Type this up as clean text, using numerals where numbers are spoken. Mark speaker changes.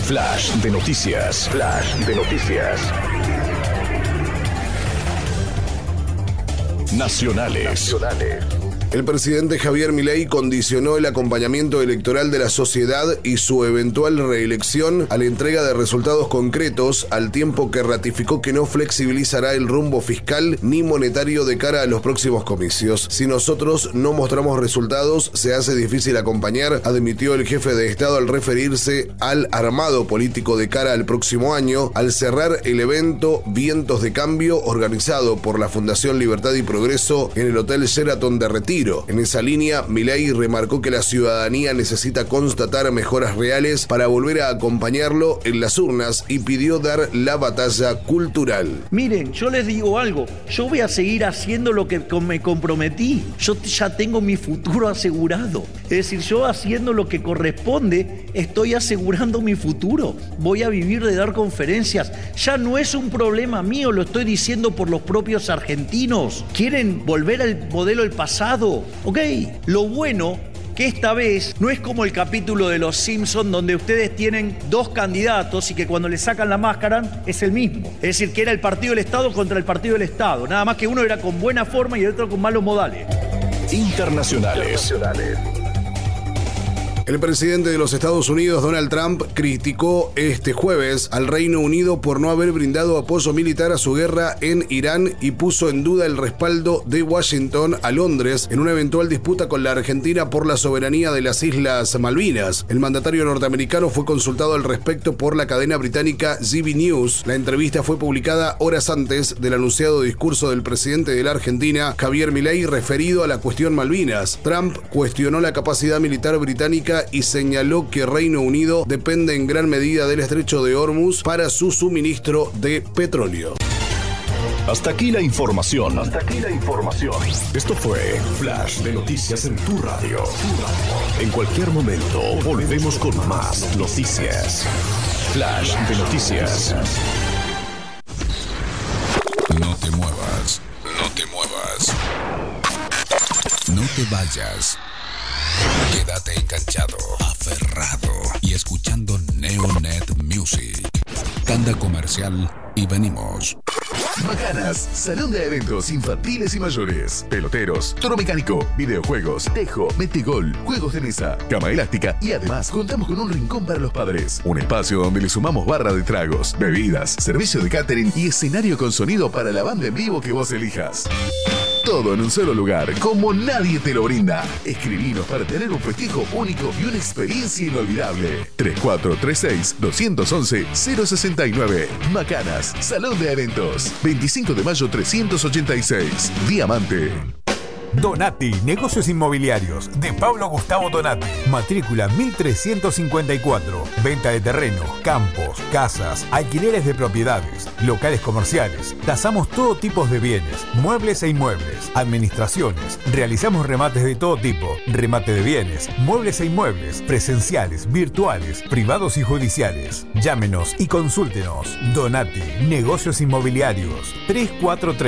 Speaker 1: Flash de noticias. Flash de noticias. Nacionales.
Speaker 2: El presidente Javier Milei condicionó el acompañamiento electoral de la sociedad y su eventual reelección a la entrega de resultados concretos, al tiempo que ratificó que no flexibilizará el rumbo fiscal ni monetario de cara a los próximos comicios. Si nosotros no mostramos resultados, se hace difícil acompañar, admitió el jefe de Estado al referirse al armado político de cara al próximo año, al cerrar el evento Vientos de Cambio, organizado por la Fundación Libertad y Progreso en el Hotel Sheraton de Retiro. En esa línea, Milei remarcó que la ciudadanía necesita constatar mejoras reales para volver a acompañarlo en las urnas y pidió dar la batalla cultural.
Speaker 3: Miren, yo les digo algo, yo voy a seguir haciendo lo que me comprometí. Yo ya tengo mi futuro asegurado. Es decir, yo haciendo lo que corresponde, estoy asegurando mi futuro. Voy a vivir de dar conferencias. Ya no es un problema mío, lo estoy diciendo por los propios argentinos. ¿Quieren volver al modelo del pasado? Ok, lo bueno que esta vez no es como el capítulo de Los Simpson donde ustedes tienen dos candidatos y que cuando le sacan la máscara es el mismo. Es decir, que era el partido del Estado contra el partido del Estado. Nada más que uno era con buena forma y el otro con malos modales.
Speaker 1: Internacionales.
Speaker 2: El presidente de los Estados Unidos, Donald Trump, criticó este jueves al Reino Unido por no haber brindado apoyo militar a su guerra en Irán y puso en duda el respaldo de Washington a Londres en una eventual disputa con la Argentina por la soberanía de las Islas Malvinas. El mandatario norteamericano fue consultado al respecto por la cadena británica GB News. La entrevista fue publicada horas antes del anunciado discurso del presidente de la Argentina, Javier Milei, referido a la cuestión Malvinas. Trump cuestionó la capacidad militar británica y señaló que Reino Unido depende en gran medida del estrecho de Hormuz para su suministro de petróleo.
Speaker 1: Hasta aquí la información. Esto fue Flash de Noticias en tu radio. En cualquier momento volvemos con más noticias. Flash de Noticias.
Speaker 4: No te muevas. No te vayas. Quédate enganchado, aferrado y escuchando Neonet Music. Tanda comercial y venimos.
Speaker 5: Macanas, salón de eventos infantiles y mayores, peloteros, toro mecánico, videojuegos, tejo, metegol, juegos de mesa, cama elástica y además contamos con un rincón para los padres. Un espacio donde le sumamos barra de tragos, bebidas, servicio de catering y escenario con sonido para la banda en vivo que vos elijas. Todo en un solo lugar, como nadie te lo brinda. Escribinos para tener un festejo único y una experiencia inolvidable. 3436-211-069. Macanas, Salón de Eventos. 25 de mayo 386. Diamante.
Speaker 6: Donati, negocios inmobiliarios, de Pablo Gustavo Donati. Matrícula 1354. Venta de terreno, campos, casas, alquileres de propiedades, locales comerciales. Tasamos todo tipo de bienes, muebles e inmuebles, administraciones. Realizamos remates de todo tipo, remate de bienes, muebles e inmuebles, presenciales, virtuales, privados y judiciales. Llámenos y consúltenos. Donati, negocios inmobiliarios. 343